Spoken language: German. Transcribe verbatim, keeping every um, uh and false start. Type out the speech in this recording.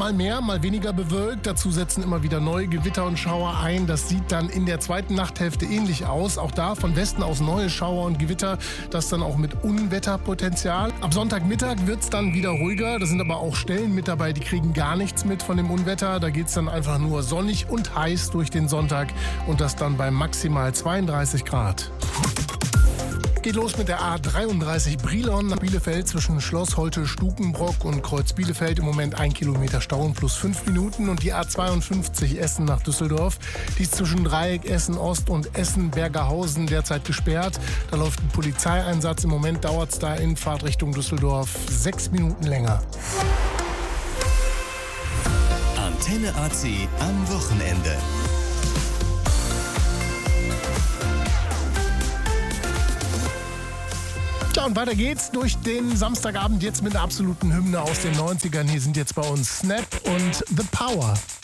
mal mehr, mal weniger bewölkt. Dazu setzen immer wieder neue Gewitter und Schauer ein. Das sieht dann in der zweiten Nachthälfte ähnlich aus. Auch da von Westen aus neue Schauer und Gewitter. Das dann auch mit Unwetterpotenzial. Ab Sonntagmittag wird es dann wieder ruhiger. Da sind aber auch Stellen mit dabei, die kriegen gar nichts mit von dem Unwetter. Da geht es dann einfach nur sonnig und heiß durch den Sonntag. Und das dann bei maximal zweiunddreißig Grad. Geht los mit der A dreiunddreißig Brilon nach Bielefeld zwischen Schloss Holte, Stukenbrock und Kreuz Bielefeld. Im Moment ein Kilometer Stau und plus fünf Minuten. Und die A zweiundfünfzig Essen nach Düsseldorf. Die ist zwischen Dreieck Essen Ost und Essen Bergerhausen derzeit gesperrt. Da läuft ein Polizeieinsatz. Im Moment dauert es da in Fahrtrichtung Düsseldorf sechs Minuten länger. Antenne A C am Wochenende. Ja, und weiter geht's durch den Samstagabend jetzt mit einer absoluten Hymne aus den neunzigern. Hier sind jetzt bei uns Snap und The Power.